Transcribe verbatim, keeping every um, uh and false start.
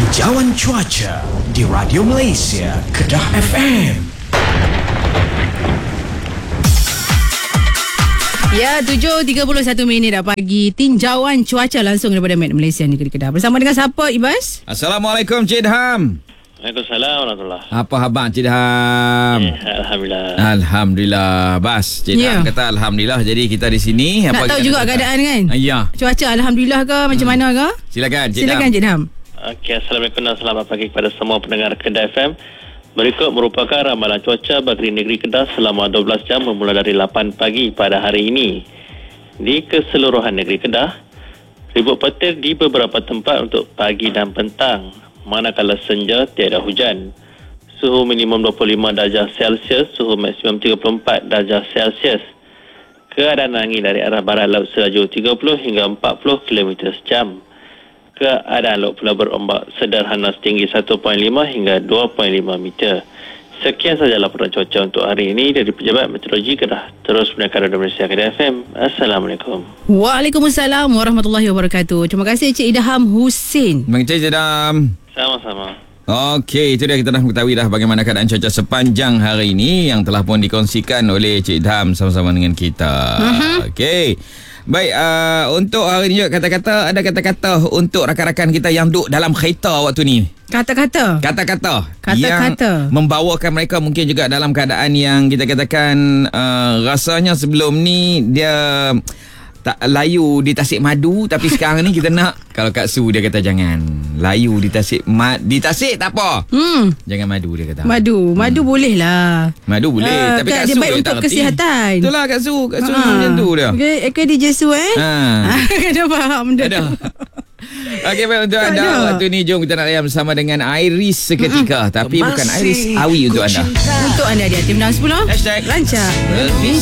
Tinjauan cuaca di Radio Malaysia Kedah F M. Ya, tujuh tiga puluh satu minit dah pagi. Tinjauan cuaca langsung daripada Met Malaysia Negeri Kedah. Bersama dengan siapa, Ibas? Assalamualaikum, Cik Ham. Waalaikumsalam warahmatullahi. Apa khabar, Cik Ham? Eh, Alhamdulillah. Alhamdulillah. Bas, Cik Ya. Ham kata Alhamdulillah. Jadi kita di sini. Nak tahu juga keadaan kan? Ya. Cuaca Alhamdulillah ke? Macam Hmm. mana ke? Silakan, Cik Silakan, Ham. Cik Ham. Okey, Assalamualaikum dan selamat pagi kepada semua pendengar Kedah F M. Berikut merupakan ramalan cuaca bagi negeri Kedah selama dua belas jam bermula dari lapan pagi pada hari ini. Di keseluruhan negeri Kedah, ribut petir di beberapa tempat untuk pagi dan petang, manakala senja tiada hujan. Suhu minimum dua puluh lima darjah Celsius, suhu maksimum tiga puluh empat darjah Celsius. Keadaan angin dari arah barat laut selaju tiga puluh hingga empat puluh kilometer sejam. Keadaan laut pula berombak sederhana setinggi satu perpuluhan lima hingga dua perpuluhan lima meter. Sekian sahaja laporan cuaca untuk hari ini dari Pejabat Meteorologi Kedah. Terus pendengar Radio Malaysia Kedah F M. Assalamualaikum. Waalaikumsalam warahmatullahi wabarakatuh. Terima kasih Cik Idham Hussein. Terima kasih, Cik Ham. Sama-sama. Okey, itu dia kita dah mengetahui dah bagaimana keadaan cuaca sepanjang hari ini yang telah pun dikongsikan oleh Cik Ham sama-sama dengan kita. Uh-huh. Okey. Baik, uh, untuk hari ini juga kata-kata, ada kata-kata untuk rakan-rakan kita yang duduk dalam kereta waktu ni. Kata-kata? Kata-kata. Kata-kata. Yang membawakan mereka mungkin juga dalam keadaan yang kita katakan uh, rasanya sebelum ni dia tak layu di Tasik Madu, tapi sekarang ni kita nak, kalau Kak Su dia kata jangan layu di Tasik Mad di Tasik tak apa. Hmm. Jangan madu dia kata. Madu, madu hmm. boleh lah. Madu boleh, uh, tapi Kak, Kak dia Su baik dia untuk tak reti. kesihatan. Itulah Kak Su, Kak Su Ha. macam tu dia. Okey, okay, D J Su eh. Ha. Kena faham dah. Ada. Okey, baik untuk anda Ada. waktu ni jom kita nak layan bersama dengan Iris seketika, mm-hmm. tapi bukan Iris Awi untuk anda. Untuk anda di Tim enam sepuluh Hashtag lancar.